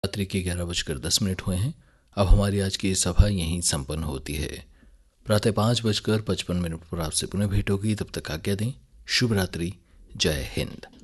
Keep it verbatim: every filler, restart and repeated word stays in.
रात्रि के ग्यारह बजकर दस मिनट हुए हैं। अब हमारी आज की सभा यहीं संपन्न होती है। प्रातः पाँच बजकर पचपन मिनट पर आपसे पुनः भेंट होगी। तब तक आज्ञा दें। शुभ रात्रि। जय हिंद।